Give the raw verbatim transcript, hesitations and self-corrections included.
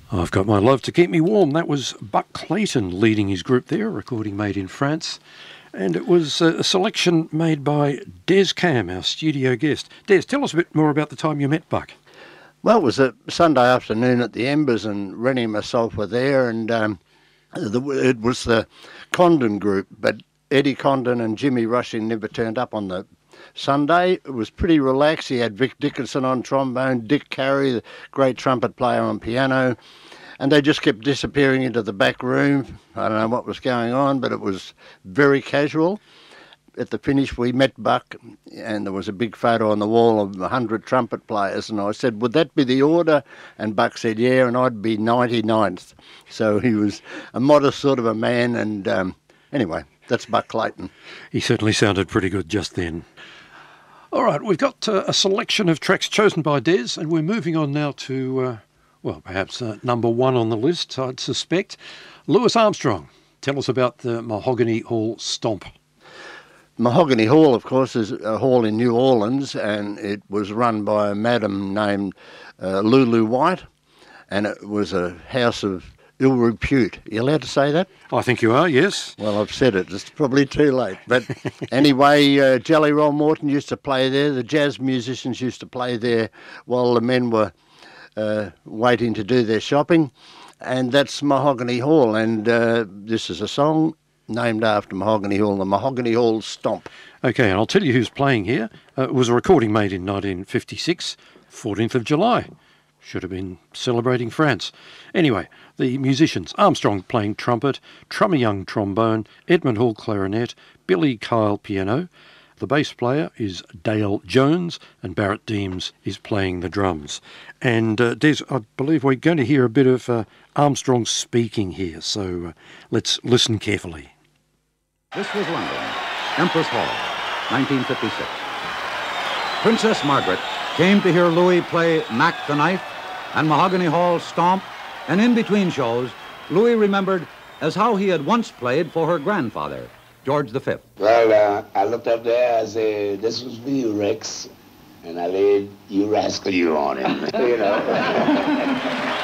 I've Got My Love to Keep Me Warm. That was Buck Clayton leading his group there, a recording made in France. And it was a selection made by Des Cam, our studio guest. Des, tell us a bit more about the time you met Buck. Well, it was a Sunday afternoon at the Embers, and Rennie and myself were there, and um, the, it was the Condon group, but Eddie Condon and Jimmy Rushing never turned up on the Sunday. It was pretty relaxed. He had Vic Dickinson on trombone, Dick Carey, the great trumpet player, on piano, and they just kept disappearing into the back room. I don't know what was going on, but it was very casual. At the finish, we met Buck, and there was a big photo on the wall of one hundred trumpet players, and I said, would that be the order? And Buck said, yeah, and I'd be ninety-ninth. So he was a modest sort of a man, and um, anyway, that's Buck Clayton. He certainly sounded pretty good just then. All right, we've got uh, a selection of tracks chosen by Des, and we're moving on now to, uh, well, perhaps uh, number one on the list, I'd suspect. Louis Armstrong, tell us about the Mahogany Hall Stomp. Mahogany Hall, of course, is a hall in New Orleans, and it was run by a madam named uh, Lulu White, and it was a house of ill repute. Are you allowed to say that? I think you are, yes. Well, I've said it. It's probably too late. But anyway, uh, Jelly Roll Morton used to play there. The jazz musicians used to play there while the men were uh, waiting to do their shopping. And that's Mahogany Hall. And uh, this is a song named after Mahogany Hall, the Mahogany Hall Stomp. Okay, and I'll tell you who's playing here. Uh, it was a recording made in nineteen fifty-six, fourteenth of July. Should have been celebrating France. Anyway, the musicians: Armstrong playing trumpet, Trummer Young trombone, Edmund Hall clarinet, Billy Kyle piano. The bass player is Dale Jones, and Barrett Deems is playing the drums. And uh, Des, I believe we're going to hear a bit of uh, Armstrong speaking here, so uh, let's listen carefully. This was London, Empress Hall, nineteen fifty-six. Princess Margaret came to hear Louis play Mac the Knife and Mahogany Hall Stomp, and in between shows, Louis remembered as how he had once played for her grandfather, George the Fifth. Well, uh, I looked up there, I said, this was for you, Rex, and I laid you rascal you on him, you know.